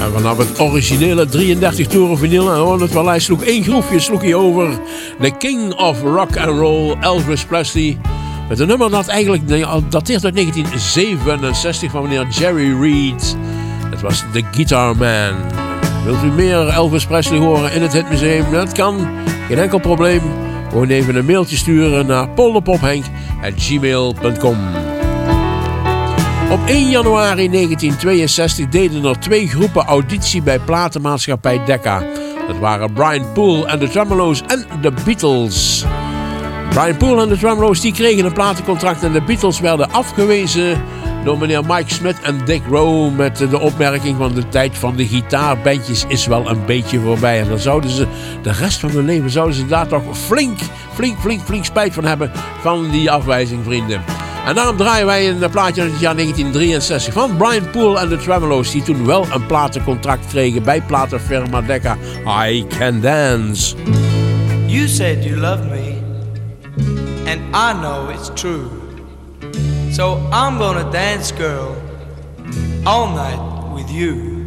En vanaf het originele 33 toeren vinyl, en hoor het wel, hij sloeg één groefje over. The King of Rock and Roll, Elvis Presley. Met een nummer dat eigenlijk dateert uit 1967 van meneer Jerry Reed. Het was The Guitar Man. Wilt u meer Elvis Presley horen in het Hitmuseum? Dat kan, geen enkel probleem. Gewoon even een mailtje sturen naar polderpophenk@gmail.com. Op 1 januari 1962 deden er 2 groepen auditie bij platenmaatschappij Decca. Dat waren Brian Poole en de Tremeloes en de Beatles. Brian Poole en de Tremeloes die kregen een platencontract en de Beatles werden afgewezen door meneer Mike Smith en Dick Rowe met de opmerking van de tijd van de gitaarbandjes is wel een beetje voorbij. En dan zouden ze de rest van hun leven daar toch flink spijt van hebben van die afwijzing, vrienden. En daarom draaien wij een plaatje uit het jaar 1963 van Brian Poole en de Tremeloes, die toen wel een platencontract kregen bij platenfirma Decca. I Can Dance. You said you love me, and I know it's true. So I'm gonna dance, girl, all night with you.